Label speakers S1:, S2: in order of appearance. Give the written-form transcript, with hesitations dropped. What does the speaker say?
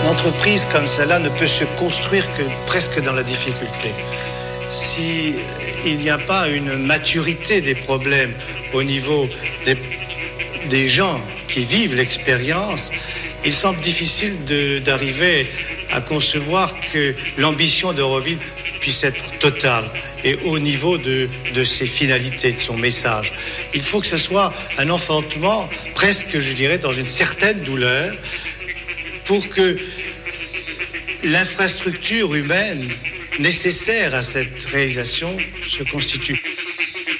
S1: entreprise comme celle-là ne peut se construire que presque dans la difficulté. Si il n'y a pas une maturité des problèmes au niveau des gens qui vivent l'expérience, il semble difficile d'arriver à concevoir que l'ambition d'Euroville puisse être totale et au niveau de ses finalités, de son message. Il faut que ce soit un enfantement presque, je dirais, dans une certaine douleur pour que l'infrastructure humaine nécessaire à cette réalisation se constitue.